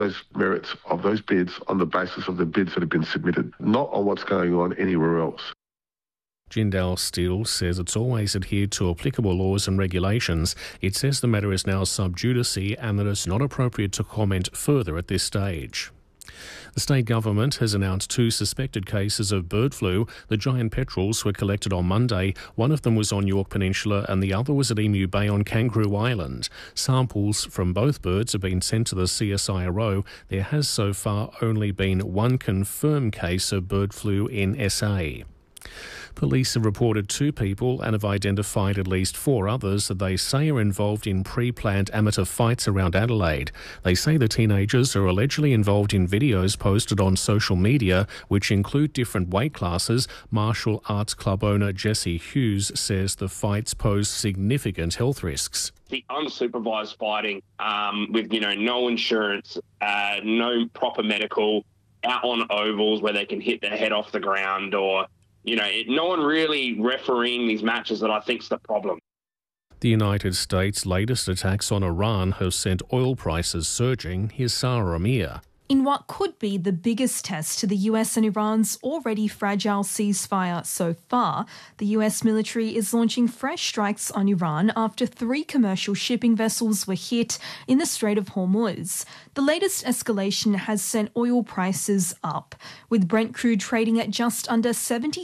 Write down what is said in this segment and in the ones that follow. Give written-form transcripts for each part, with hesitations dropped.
those merits of those bids on the basis of the bids that have been submitted, not on what's going on anywhere else. Jindal Steel says it's always adhered to applicable laws and regulations. It says the matter is now sub judice and that it's not appropriate to comment further at this stage. The state government has announced 2 suspected cases of bird flu. The giant petrels were collected on Monday. One of them was on York Peninsula and the other was at Emu Bay on Kangaroo Island. Samples from both birds have been sent to the CSIRO. There has so far only been 1 confirmed case of bird flu in SA. Police have reported 2 people and have identified at least 4 others that they say are involved in pre-planned amateur fights around Adelaide. They say the teenagers are allegedly involved in videos posted on social media, which include different weight classes. Martial Arts Club owner Jesse Hughes says the fights pose significant health risks. The unsupervised fighting with, no insurance, no proper medical, out on ovals where they can hit their head off the ground or no one really refereeing these matches that I think's the problem. The United States' latest attacks on Iran have sent oil prices surging. Here's Sarah Amir. In what could be the biggest test to the US and Iran's already fragile ceasefire so far, the US military is launching fresh strikes on Iran after 3 commercial shipping vessels were hit in the Strait of Hormuz. The latest escalation has sent oil prices up, with Brent crude trading at just under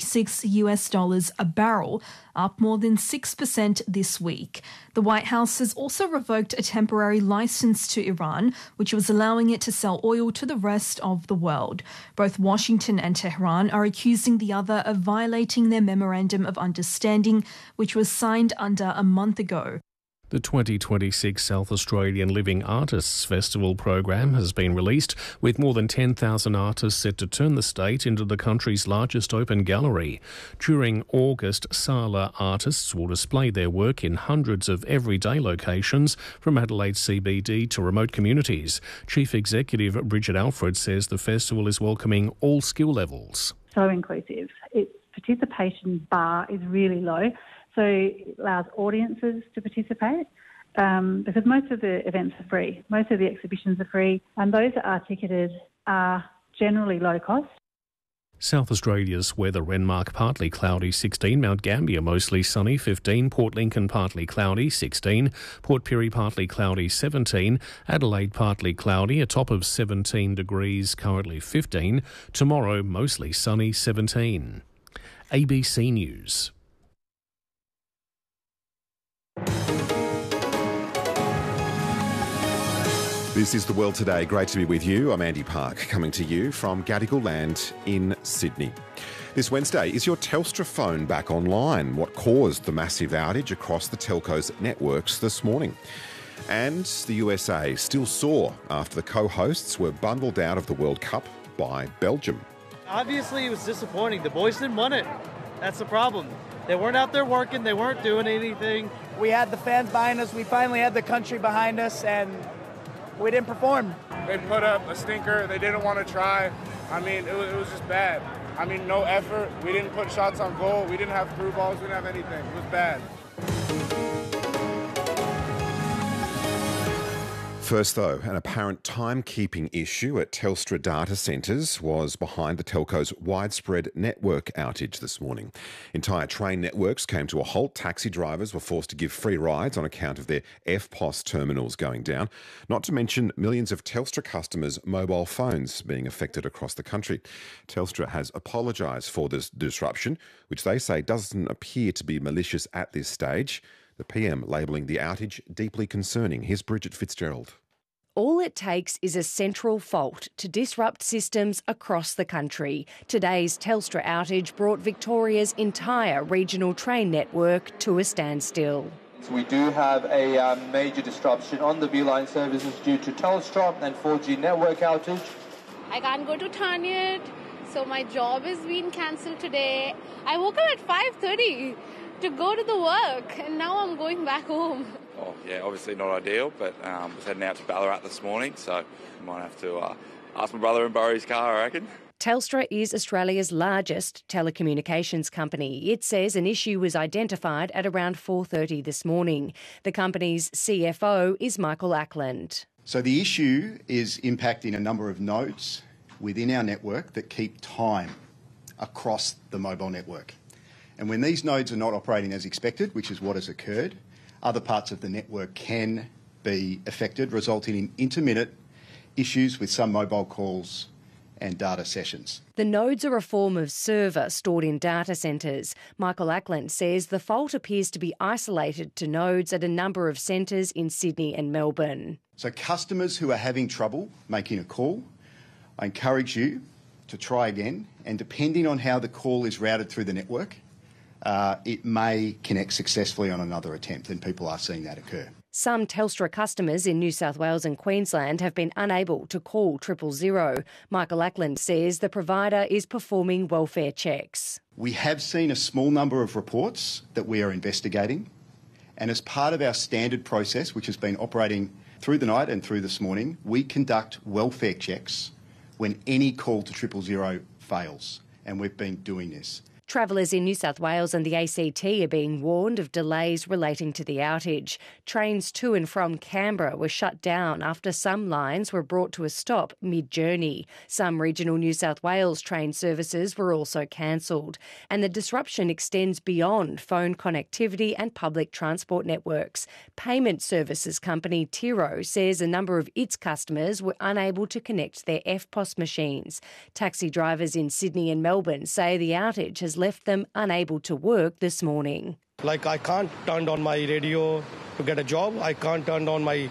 $76 a barrel, up more than 6% this week. The White House has also revoked a temporary license to Iran, which was allowing it to sell oil to the rest of the world. Both Washington and Tehran are accusing the other of violating their Memorandum of Understanding, which was signed under a month ago. The 2026 South Australian Living Artists Festival program has been released, with more than 10,000 artists set to turn the state into the country's largest open gallery. During August, Sala artists will display their work in hundreds of everyday locations, from Adelaide CBD to remote communities. Chief Executive Bridget Alfred says the festival is welcoming all skill levels. So inclusive. Its participation bar is really low. So it allows audiences to participate because most of the events are free. Most of the exhibitions are free, and those that are ticketed are generally low cost. South Australia's weather: Renmark partly cloudy 16, Mount Gambier mostly sunny 15, Port Lincoln partly cloudy 16, Port Pirie partly cloudy 17, Adelaide partly cloudy, a top of 17 degrees, currently 15, tomorrow mostly sunny 17. ABC News. This is The World Today. Great to be with you. I'm Andy Park, coming to you from Gadigal Land in Sydney. This Wednesday, is your Telstra phone back online? What caused the massive outage across the telco's networks this morning? And the USA still sore after the co-hosts were bundled out of the World Cup by Belgium. Obviously, it was disappointing. The boys didn't want it. That's the problem. They weren't out there working. They weren't doing anything. We had the fans behind us. We finally had the country behind us, and we didn't perform. They put up a stinker. They didn't want to try. I mean, it was just bad. I mean, no effort. We didn't put shots on goal. We didn't have through balls. We didn't have anything. It was bad. First, though, an apparent timekeeping issue at Telstra data centres was behind the telco's widespread network outage this morning. Entire train networks came to a halt. Taxi drivers were forced to give free rides on account of their EFTPOS terminals going down, not to mention millions of Telstra customers' mobile phones being affected across the country. Telstra has apologised for this disruption, which they say doesn't appear to be malicious at this stage. The PM labelling the outage deeply concerning. Here's Bridget Fitzgerald. All it takes is a central fault to disrupt systems across the country. Today's Telstra outage brought Victoria's entire regional train network to a standstill. We do have a major disruption on the V-Line services due to Telstra and 4G network outage. I can't go to Tarniat, so my job is being cancelled today. I woke up at 5:30 to go to the work, and now I'm going back home. Oh, yeah, obviously not ideal, but I was heading out to Ballarat this morning, so I might have to ask my brother and borrow his car, I reckon. Telstra is Australia's largest telecommunications company. It says an issue was identified at around 4:30 this morning. The company's CFO is Michael Ackland. So the issue is impacting a number of nodes within our network that keep time across the mobile network. And when these nodes are not operating as expected, which is what has occurred, other parts of the network can be affected, resulting in intermittent issues with some mobile calls and data sessions. The nodes are a form of server stored in data centres. Michael Ackland says the fault appears to be isolated to nodes at a number of centres in Sydney and Melbourne. So customers who are having trouble making a call, I encourage you to try again, and depending on how the call is routed through the network, it may connect successfully on another attempt, and people are seeing that occur. Some Telstra customers in New South Wales and Queensland have been unable to call 000. Michael Ackland says the provider is performing welfare checks. We have seen a small number of reports that we are investigating, and as part of our standard process, which has been operating through the night and through this morning, we conduct welfare checks when any call to 000 fails, and we've been doing this. Travellers in New South Wales and the ACT are being warned of delays relating to the outage. Trains to and from Canberra were shut down after some lines were brought to a stop mid-journey. Some regional New South Wales train services were also cancelled. And the disruption extends beyond phone connectivity and public transport networks. Payment services company Tiro says a number of its customers were unable to connect their EFTPOS machines. Taxi drivers in Sydney and Melbourne say the outage has left them unable to work this morning. Like, I can't turn on my radio to get a job. I can't turn on my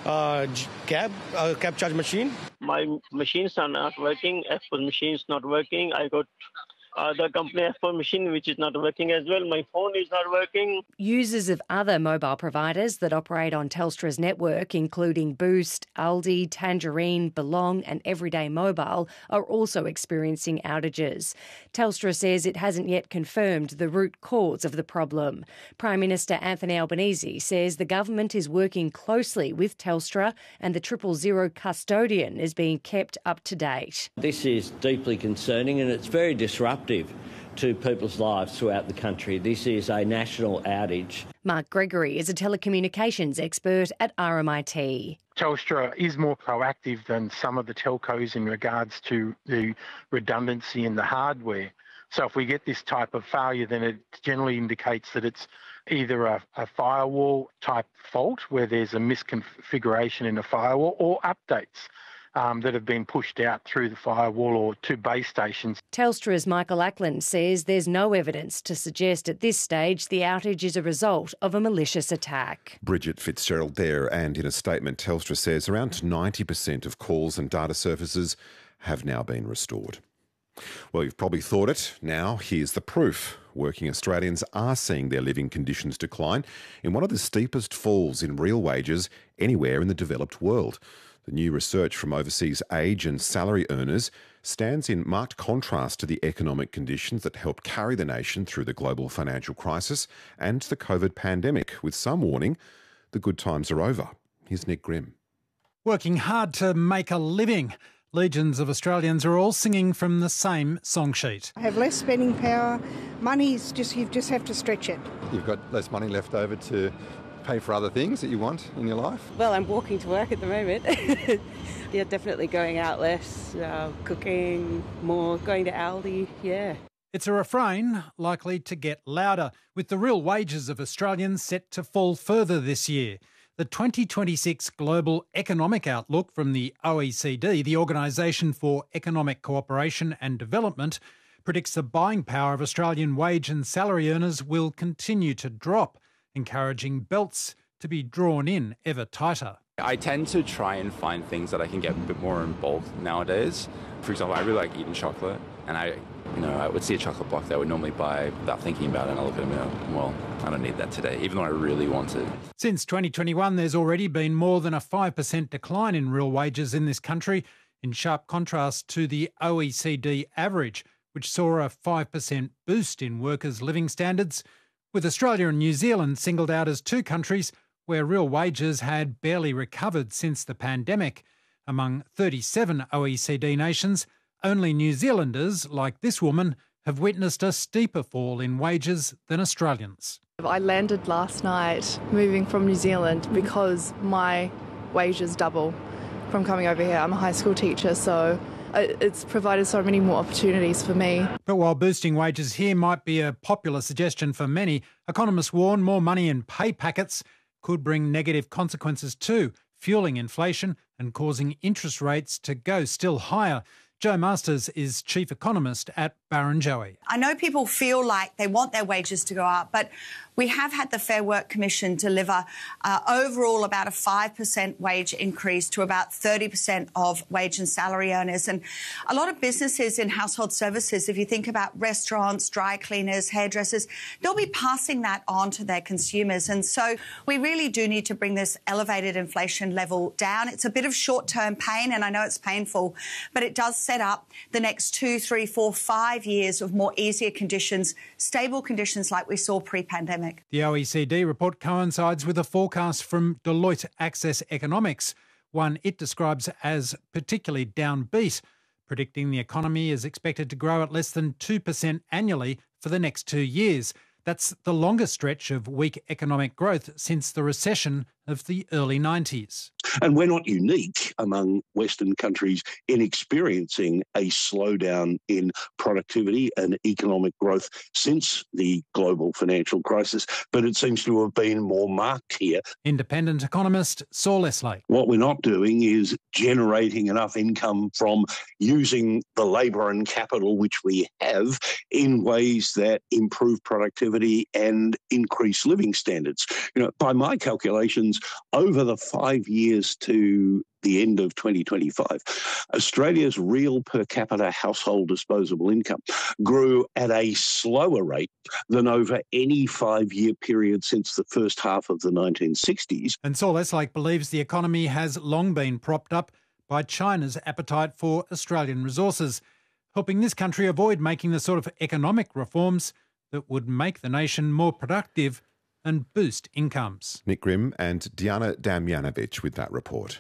cab charge machine. My machines are not working. EFTPOS machine is not working. I got the company EFTPOS machine which is not working as well. My phone is not working. Users of other mobile providers that operate on Telstra's network, including Boost, Aldi, Tangerine, Belong and Everyday Mobile, are also experiencing outages. Telstra says it hasn't yet confirmed the root cause of the problem. Prime Minister Anthony Albanese says the government is working closely with Telstra and the 000 custodian is being kept up to date. This is deeply concerning and it's very disruptive to people's lives throughout the country. This is a national outage. Mark Gregory is a telecommunications expert at RMIT. Telstra is more proactive than some of the telcos in regards to the redundancy in the hardware. So if we get this type of failure, then it generally indicates that it's either a firewall type fault where there's a misconfiguration in the firewall or updates that have been pushed out through the firewall or to base stations. Telstra's Michael Ackland says there's no evidence to suggest at this stage the outage is a result of a malicious attack. Bridget Fitzgerald there, and in a statement Telstra says around 90% of calls and data services have now been restored. Well, you've probably thought it. Now here's the proof. Working Australians are seeing their living conditions decline in one of the steepest falls in real wages anywhere in the developed world. The new research from overseas age and salary earners stands in marked contrast to the economic conditions that helped carry the nation through the global financial crisis and the COVID pandemic, with some warning the good times are over. Here's Nick Grimm. Working hard to make a living. Legions of Australians are all singing from the same song sheet. I have less spending power. Money's just, you just have to stretch it. You've got less money left over to pay for other things that you want in your life? Well, I'm walking to work at the moment. Yeah, definitely going out less, cooking more, going to Aldi, yeah. It's a refrain likely to get louder, with the real wages of Australians set to fall further this year. The 2026 Global Economic Outlook from the OECD, the Organisation for Economic Cooperation and Development, predicts the buying power of Australian wage and salary earners will continue to drop, encouraging belts to be drawn in ever tighter. I tend to try and find things that I can get a bit more in bulk nowadays. For example, I really like eating chocolate, and I would see a chocolate block that I would normally buy without thinking about it, and I look at it and go, well, I don't need that today, even though I really want it. Since 2021, there's already been more than a 5% decline in real wages in this country, in sharp contrast to the OECD average, which saw a 5% boost in workers' living standards, with Australia and New Zealand singled out as two countries where real wages had barely recovered since the pandemic. Among 37 OECD nations, only New Zealanders, like this woman, have witnessed a steeper fall in wages than Australians. I landed last night moving from New Zealand because my wages double from coming over here. I'm a high school teacher, so it's provided so many more opportunities for me. But while boosting wages here might be a popular suggestion for many, economists warn more money in pay packets could bring negative consequences too, fueling inflation and causing interest rates to go still higher. Jo Masters is chief economist at Barrenjoey. I know people feel like they want their wages to go up, but we have had the Fair Work Commission deliver overall about a 5% wage increase to about 30% of wage and salary earners. And a lot of businesses in household services, if you think about restaurants, dry cleaners, hairdressers, they'll be passing that on to their consumers. And so we really do need to bring this elevated inflation level down. It's a bit of short-term pain, and I know it's painful, but it does set up the next 2, 3, 4, 5 years of more easier conditions, stable conditions like we saw pre-pandemic. The OECD report coincides with a forecast from Deloitte Access Economics, one it describes as particularly downbeat, predicting the economy is expected to grow at less than 2% annually for the next 2 years. That's the longest stretch of weak economic growth since the recession of the early 90s. And we're not unique among Western countries in experiencing a slowdown in productivity and economic growth since the global financial crisis, but it seems to have been more marked here. Independent economist Saul Leslie. What we're not doing is generating enough income from using the labour and capital which we have in ways that improve productivity and increase living standards. By my calculations, over the 5 years to the end of 2025, Australia's real per capita household disposable income grew at a slower rate than over any 5-year period since the first half of the 1960s. And Saul Eslake believes the economy has long been propped up by China's appetite for Australian resources, helping this country avoid making the sort of economic reforms that would make the nation more productive and boost incomes. Nick Grimm and Diana Damjanovic with that report.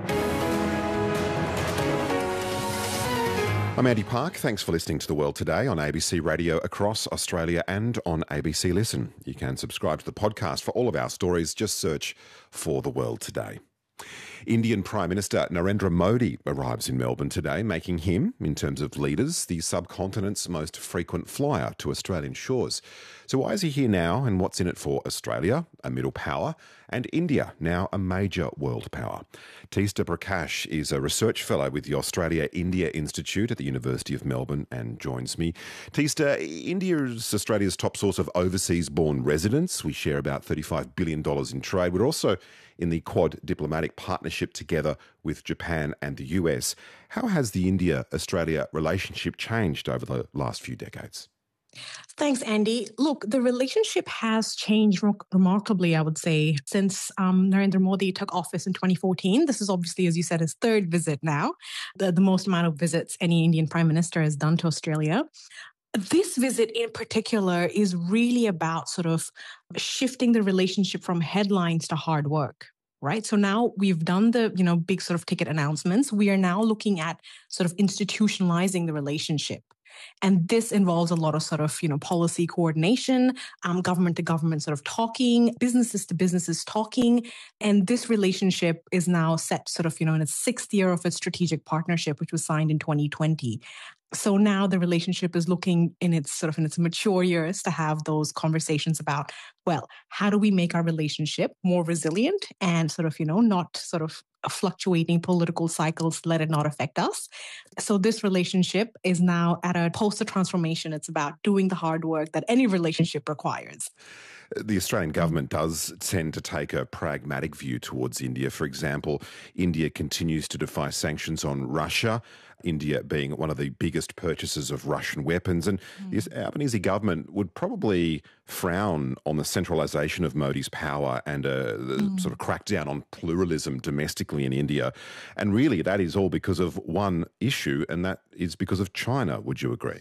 I'm Andy Park. Thanks for listening to The World Today on ABC Radio across Australia and on ABC Listen. You can subscribe to the podcast for all of our stories. Just search for The World Today. Indian Prime Minister Narendra Modi arrives in Melbourne today, making him, in terms of leaders, the subcontinent's most frequent flyer to Australian shores. So why is he here now, and what's in it for Australia, a middle power, and India, now a major world power? Teesta Prakash is a research fellow with the Australia-India Institute at the University of Melbourne and joins me. Teesta, India is Australia's top source of overseas-born residents. We share about $35 billion in trade. We're also in the Quad diplomatic partnership together with Japan and the US. How has the India-Australia relationship changed over the last few decades? Thanks, Andy. Look, the relationship has changed remarkably, I would say, since Narendra Modi took office in 2014. This is obviously, as you said, his third visit now, the most amount of visits any Indian Prime Minister has done to Australia. This visit in particular is really about sort of shifting the relationship from headlines to hard work, right? So now we've done the, big sort of ticket announcements. We are now looking at sort of institutionalizing the relationship. And this involves a lot of sort of, policy coordination, government to government sort of talking, businesses to businesses talking. And this relationship is now set sort of, in its 6th year of its strategic partnership, which was signed in 2020. So now the relationship is looking in its mature years to have those conversations about, well, how do we make our relationship more resilient and sort of, not sort of fluctuating political cycles, let it not affect us. So this relationship is now at a post-transformation. It's about doing the hard work that any relationship requires. The Australian government does tend to take a pragmatic view towards India. For example, India continues to defy sanctions on Russia, India being one of the biggest purchasers of Russian weapons. And the Albanese government would probably frown on the centralisation of Modi's power and the sort of crackdown on pluralism domestically in India. And really, that is all because of one issue, and that is because of China. Would you agree?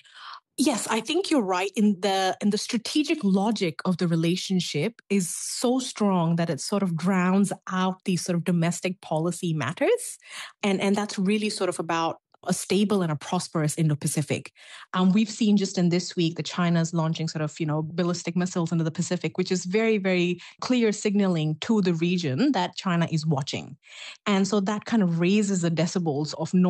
Yes, I think you're right. In the strategic logic of the relationship is so strong that it sort of drowns out these sort of domestic policy matters. And that's really sort of about a stable and a prosperous Indo-Pacific. We've seen just in this week that China's launching sort of, ballistic missiles into the Pacific, which is very, very clear signaling to the region that China is watching. And so that kind of raises the decibels of